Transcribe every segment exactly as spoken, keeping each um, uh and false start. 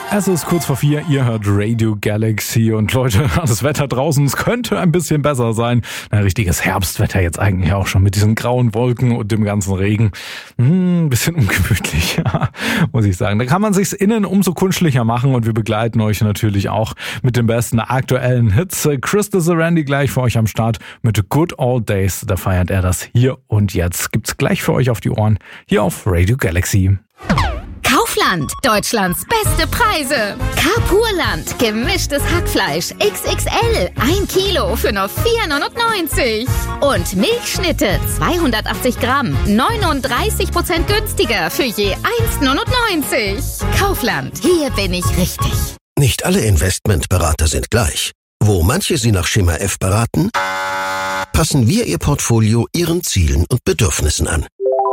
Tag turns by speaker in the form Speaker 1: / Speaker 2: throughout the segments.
Speaker 1: Es ist kurz vor vier, ihr hört Radio Galaxy und Leute, das Wetter draußen, es könnte ein bisschen besser sein. Ein richtiges Herbstwetter jetzt eigentlich auch schon mit diesen grauen Wolken und dem ganzen Regen. Hm, ein bisschen ungemütlich, muss ich sagen. Da kann man sich's innen umso kunstlicher machen und wir begleiten euch natürlich auch mit den besten aktuellen Hits. Chris de Randy gleich für euch am Start mit Good Old Days. Da feiert er das hier und jetzt. Gibt's gleich für euch auf die Ohren hier auf Radio Galaxy.
Speaker 2: Kaufland, Deutschlands beste Preise. Carpurland, gemischtes Hackfleisch X X L, ein Kilo für nur vier neunundneunzig. Und Milchschnitte, zweihundertachtzig Gramm, neununddreißig Prozent günstiger für je eins neunundneunzig. Kaufland, hier bin ich richtig.
Speaker 3: Nicht alle Investmentberater sind gleich. Wo manche Sie nach Schema F beraten, passen wir Ihr Portfolio Ihren Zielen und Bedürfnissen an.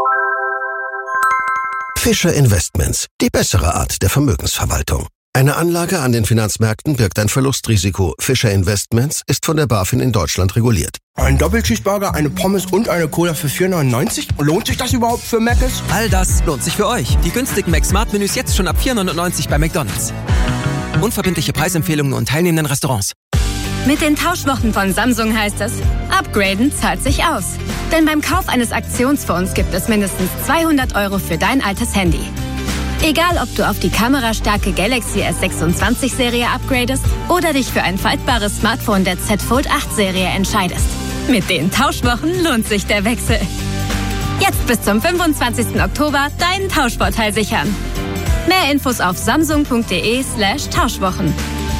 Speaker 3: Fischer Investments, die bessere Art der Vermögensverwaltung. Eine Anlage an den Finanzmärkten birgt ein Verlustrisiko. Fischer Investments ist von der BaFin in Deutschland reguliert.
Speaker 4: Ein Doppelcheeseburger, eine Pommes und eine Cola für vier neunundneunzig? Lohnt sich das überhaupt für Mc's?
Speaker 5: All das lohnt sich für euch. Die günstigen Mac-Smart-Menüs jetzt schon ab vier neunundneunzig bei McDonald's. Unverbindliche Preisempfehlungen und teilnehmenden Restaurants.
Speaker 6: Mit den Tauschwochen von Samsung heißt es, upgraden zahlt sich aus. Denn beim Kauf eines Aktionsfonds gibt es mindestens zweihundert Euro für dein altes Handy. Egal, ob du auf die kamerastarke Galaxy S sechsundzwanzig Serie upgradest oder dich für ein faltbares Smartphone der Z Fold acht Serie entscheidest. Mit den Tauschwochen lohnt sich der Wechsel. Jetzt bis zum fünfundzwanzigsten Oktober deinen Tauschvorteil sichern. Mehr Infos auf samsung.de slash Tauschwochen.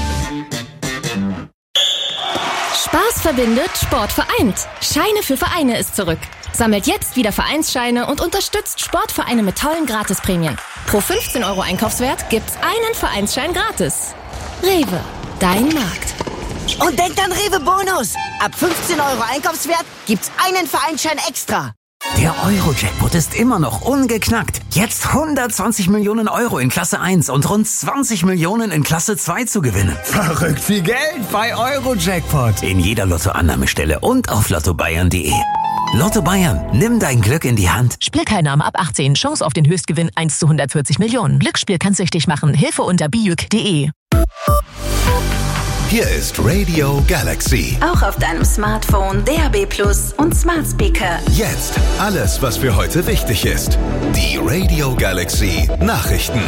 Speaker 7: Spaß verbindet, Sport vereint. Scheine für Vereine ist zurück. Sammelt jetzt wieder Vereinsscheine und unterstützt Sportvereine mit tollen Gratisprämien. Pro fünfzehn Euro Einkaufswert gibt's einen Vereinsschein gratis. Rewe, dein Markt.
Speaker 8: Und denkt an Rewe Bonus. Ab fünfzehn Euro Einkaufswert gibt's einen Vereinsschein extra.
Speaker 9: Der Euro-Jackpot ist immer noch ungeknackt. Jetzt hundertzwanzig Millionen Euro in Klasse eins und rund zwanzig Millionen in Klasse zwei zu gewinnen.
Speaker 10: Verrückt viel Geld bei Euro-Jackpot.
Speaker 9: In jeder Lottoannahmestelle und auf lotto bayern punkt de. Lotto Bayern, nimm dein Glück in die Hand.
Speaker 11: Spielteilnahme ab achtzehn. Chance auf den Höchstgewinn eins zu hundertvierzig Millionen. Glücksspiel kann süchtig machen. Hilfe unter bijuk punkt de.
Speaker 12: Hier ist Radio Galaxy.
Speaker 13: Auch auf deinem Smartphone, D A B Plus und Smart Speaker.
Speaker 12: Jetzt alles, was für heute wichtig ist. Die Radio Galaxy Nachrichten.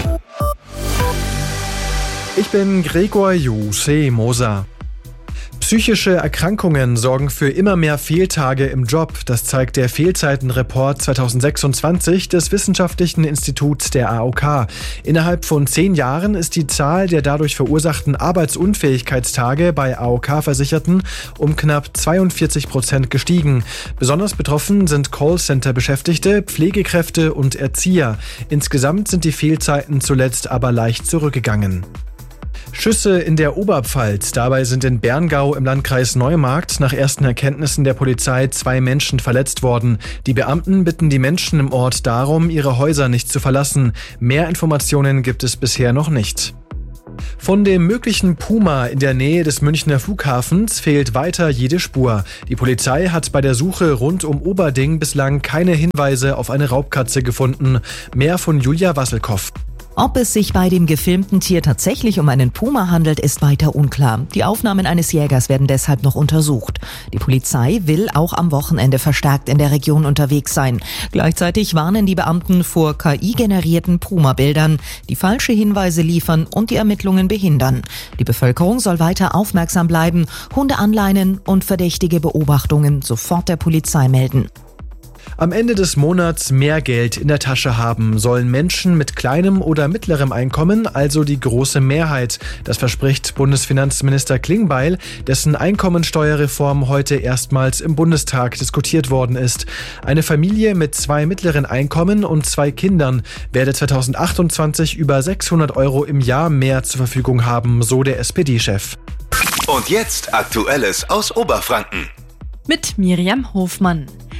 Speaker 14: Ich bin Gregor Jose Moser. Psychische Erkrankungen sorgen für immer mehr Fehltage im Job. Das zeigt der Fehlzeitenreport zweitausendsechsundzwanzig des Wissenschaftlichen Instituts der A O K. Innerhalb von zehn Jahren ist die Zahl der dadurch verursachten Arbeitsunfähigkeitstage bei A O K-Versicherten um knapp zweiundvierzig Prozent gestiegen. Besonders betroffen sind Callcenter-Beschäftigte, Pflegekräfte und Erzieher. Insgesamt sind die Fehlzeiten zuletzt aber leicht zurückgegangen. Schüsse in der Oberpfalz. Dabei sind in Berngau im Landkreis Neumarkt nach ersten Erkenntnissen der Polizei zwei Menschen verletzt worden. Die Beamten bitten die Menschen im Ort darum, ihre Häuser nicht zu verlassen. Mehr Informationen gibt es bisher noch nicht. Von dem möglichen Puma in der Nähe des Münchner Flughafens fehlt weiter jede Spur. Die Polizei hat bei der Suche rund um Oberding bislang keine Hinweise auf eine Raubkatze gefunden. Mehr von Julia Wasselkow.
Speaker 15: Ob es sich bei dem gefilmten Tier tatsächlich um einen Puma handelt, ist weiter unklar. Die Aufnahmen eines Jägers werden deshalb noch untersucht. Die Polizei will auch am Wochenende verstärkt in der Region unterwegs sein. Gleichzeitig warnen die Beamten vor K I-generierten Puma-Bildern, die falsche Hinweise liefern und die Ermittlungen behindern. Die Bevölkerung soll weiter aufmerksam bleiben, Hunde anleinen und verdächtige Beobachtungen sofort der Polizei melden.
Speaker 14: Am Ende des Monats mehr Geld in der Tasche haben sollen Menschen mit kleinem oder mittlerem Einkommen, also die große Mehrheit. Das verspricht Bundesfinanzminister Klingbeil, dessen Einkommensteuerreform heute erstmals im Bundestag diskutiert worden ist. Eine Familie mit zwei mittleren Einkommen und zwei Kindern werde zweitausendachtundzwanzig über sechshundert Euro im Jahr mehr zur Verfügung haben, so der S P D-Chef.
Speaker 12: Und jetzt Aktuelles aus Oberfranken.
Speaker 16: Mit Miriam Hofmann.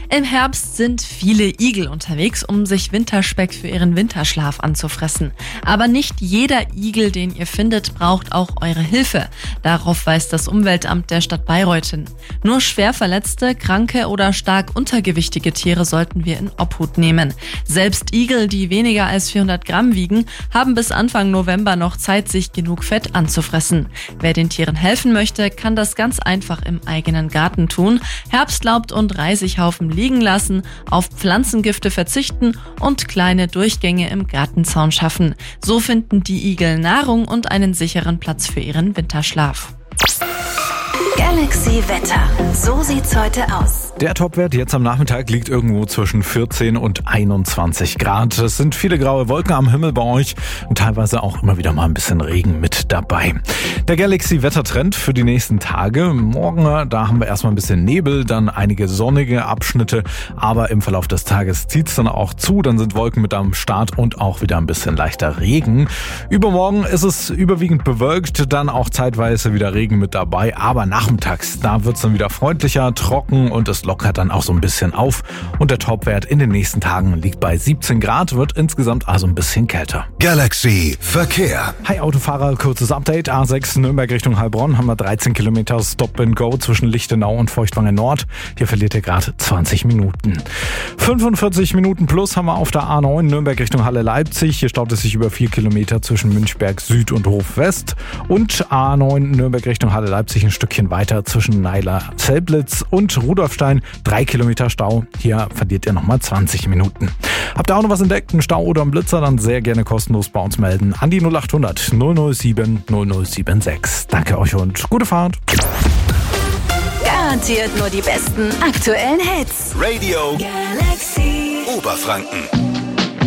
Speaker 16: Im Herbst sind viele Igel unterwegs, um sich Winterspeck für ihren Winterschlaf anzufressen. Aber nicht jeder Igel, den ihr findet, braucht auch eure Hilfe. Darauf weist das Umweltamt der Stadt Bayreuth hin. Nur schwer verletzte, kranke oder stark untergewichtige Tiere sollten wir in Obhut nehmen. Selbst Igel, die weniger als vierhundert Gramm wiegen, haben bis Anfang November noch Zeit, sich genug Fett anzufressen. Wer den Tieren helfen möchte, kann das ganz einfach im eigenen Garten tun. Herbstlaub und Reisighaufen liegen lassen, auf Pflanzengifte verzichten und kleine Durchgänge im Gartenzaun schaffen. So finden die Igel Nahrung und einen sicheren Platz für ihren Winterschlaf.
Speaker 13: Galaxy Wetter. So sieht's heute aus.
Speaker 1: Der Topwert jetzt am Nachmittag liegt irgendwo zwischen vierzehn und einundzwanzig Grad. Es sind viele graue Wolken am Himmel bei euch und teilweise auch immer wieder mal ein bisschen Regen mit dabei. Der Galaxy-Wettertrend für die nächsten Tage. Morgen, da haben wir erstmal ein bisschen Nebel, dann einige sonnige Abschnitte, aber im Verlauf des Tages zieht's dann auch zu. Dann sind Wolken mit am Start und auch wieder ein bisschen leichter Regen. Übermorgen ist es überwiegend bewölkt, dann auch zeitweise wieder Regen mit dabei, aber nachmittags, da wird's dann wieder freundlicher, trocken und es lockert dann auch so ein bisschen auf. Und der Topwert in den nächsten Tagen liegt bei siebzehn Grad, wird insgesamt also ein bisschen kälter.
Speaker 12: Galaxy Verkehr.
Speaker 1: Hi Autofahrer, kurzes Update. A sechs Nürnberg Richtung Heilbronn haben wir dreizehn Kilometer Stop and Go zwischen Lichtenau und Feuchtwange Nord. Hier verliert ihr gerade zwanzig Minuten. fünfundvierzig Minuten plus haben wir auf der A neun Nürnberg Richtung Halle Leipzig. Hier staut es sich über vier Kilometer zwischen Münchberg Süd und Hof West. Und A neun Nürnberg Richtung Halle Leipzig ein Stückchen weiter zwischen Neiler Zelblitz und Rudolfstein. Drei Kilometer Stau. Hier verliert ihr nochmal zwanzig Minuten. Habt ihr auch noch was entdeckt, einen Stau oder einen Blitzer, dann sehr gerne kostenlos bei uns melden. An die null acht hundert null null sieben null null sieben sechs. Danke euch und gute Fahrt.
Speaker 13: Garantiert nur die besten aktuellen Hits.
Speaker 12: Radio
Speaker 13: Galaxy
Speaker 12: Oberfranken.